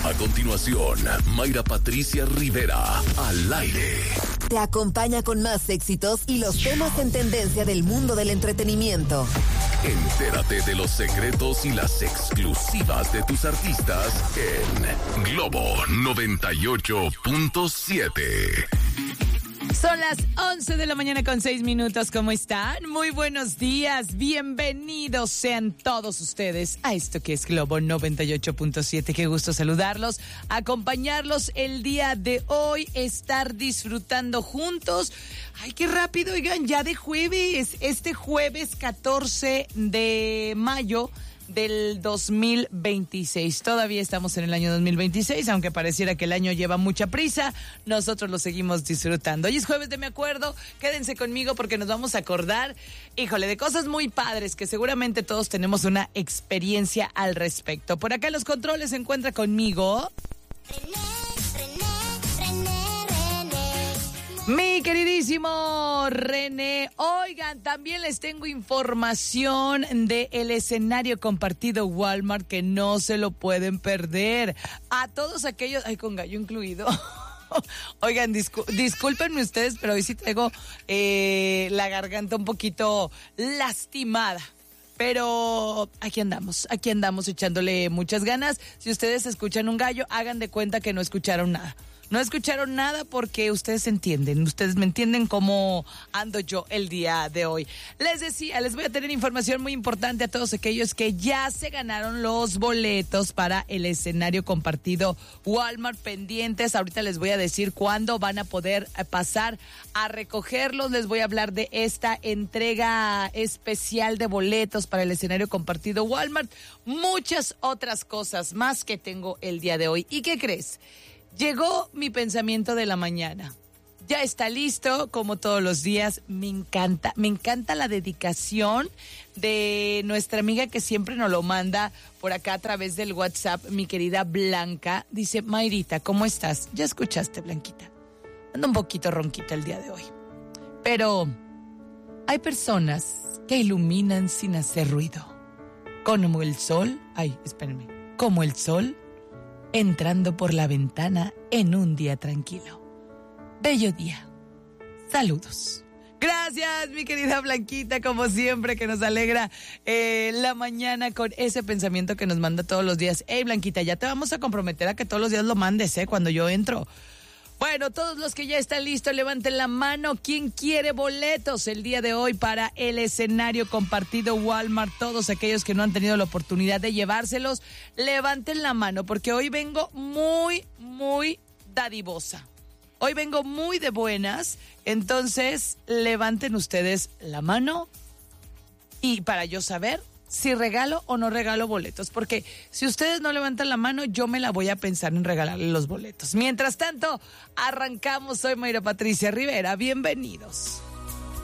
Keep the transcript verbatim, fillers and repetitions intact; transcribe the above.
A continuación, Mayra Patricia Rivera, al aire. Te acompaña con más éxitos y los temas en tendencia del mundo del entretenimiento. Entérate de los secretos y las exclusivas de tus artistas en Globo noventa y ocho punto siete. Son las once de la mañana con seis minutos. ¿Cómo están? Muy buenos días. Bienvenidos sean todos ustedes a esto que es Globo noventa y ocho punto siete. Qué gusto saludarlos, acompañarlos el día de hoy, estar disfrutando juntos. Ay, qué rápido, oigan, ya de jueves. Este jueves catorce de mayo del dos mil veintiséis. Todavía estamos en el año dos mil veintiséis, aunque pareciera que el año lleva mucha prisa, nosotros lo seguimos disfrutando. Hoy es jueves de Me Acuerdo, quédense conmigo porque nos vamos a acordar, híjole, de cosas muy padres que seguramente todos tenemos una experiencia al respecto. Por acá en los controles se encuentra conmigo mi queridísimo René. Oigan, también les tengo información del escenario compartido Walmart que no se lo pueden perder. A todos aquellos, ay, con gallo incluido. Oigan, discu- discúlpenme ustedes, pero hoy sí traigo eh, la garganta un poquito lastimada. Pero aquí andamos, aquí andamos echándole muchas ganas. Si ustedes escuchan un gallo, hagan de cuenta que no escucharon nada. No escucharon nada porque ustedes entienden, ustedes me entienden cómo ando yo el día de hoy. Les decía, les voy a tener información muy importante a todos aquellos que ya se ganaron los boletos para el escenario compartido Walmart pendientes. Ahorita les voy a decir cuándo van a poder pasar a recogerlos. Les voy a hablar de esta entrega especial de boletos para el escenario compartido Walmart. Muchas otras cosas más que tengo el día de hoy. ¿Y qué crees? Llegó mi pensamiento de la mañana. Ya está listo, como todos los días. Me encanta, me encanta la dedicación de nuestra amiga que siempre nos lo manda por acá a través del WhatsApp, mi querida Blanca. Dice, Mayrita, ¿cómo estás? Ya escuchaste, Blanquita. Ando un poquito ronquita el día de hoy. Pero hay personas que iluminan sin hacer ruido. Como el sol, ay, espérenme, como el sol entrando por la ventana en un día tranquilo. Bello día. Saludos. Gracias, mi querida Blanquita, como siempre, que nos alegra eh, la mañana con ese pensamiento que nos manda todos los días. Hey, Blanquita, ya te vamos a comprometer a que todos los días lo mandes, ¿eh? Cuando yo entro. Bueno, todos los que ya están listos, levanten la mano. ¿Quién quiere boletos el día de hoy para el escenario compartido Walmart? Todos aquellos que no han tenido la oportunidad de llevárselos, levanten la mano, porque hoy vengo muy, muy dadivosa. Hoy vengo muy de buenas, entonces levanten ustedes la mano y para yo saber si regalo o no regalo boletos, porque si ustedes no levantan la mano, yo me la voy a pensar en regalarle los boletos. Mientras tanto, arrancamos. Soy Mayra Patricia Rivera. Bienvenidos.